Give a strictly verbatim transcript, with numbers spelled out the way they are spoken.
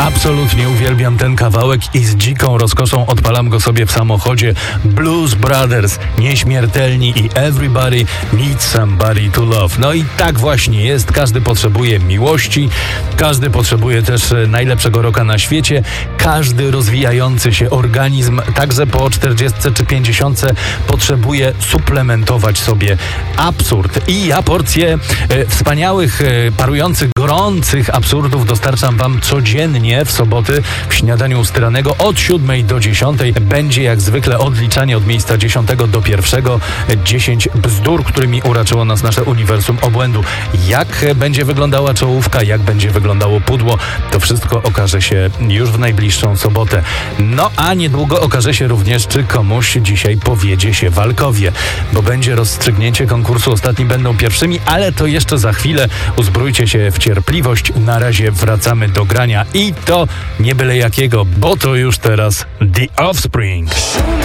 Absolutnie uwielbiam ten kawałek i z dziką rozkoszą odpalam go sobie w samochodzie. Blues Brothers, nieśmiertelni i Everybody Needs Somebody to Love. No i tak właśnie jest. Każdy potrzebuje miłości, każdy potrzebuje też najlepszego rocka na świecie, każdy rozwijający się organizm, także po czterdziestce czy pięćdziesiątce potrzebuje suplementować sobie absurd. I ja porcję e, wspaniałych, e, parujących, gorących absurdów dostarczam wam codziennie w soboty w śniadaniu ustranego od siódmej do dziesiątej. Będzie jak zwykle odliczanie od miejsca dziesiątego do pierwszego. dziesięć bzdur, którymi uraczyło nas nasze uniwersum obłędu. Jak będzie wyglądała czołówka, jak będzie wyglądało pudło, to wszystko okaże się już w najbliższą sobotę. No a niedługo okaże się również, czy komuś dzisiaj powiedzie się walkowie, bo będzie rozstrzygnięcie konkursu. Ostatni będą pierwszymi, ale to jeszcze za chwilę. Uzbrójcie się w cierpliwość. Na razie wracamy do grania i to nie byle jakiego, bo to już teraz The Offspring.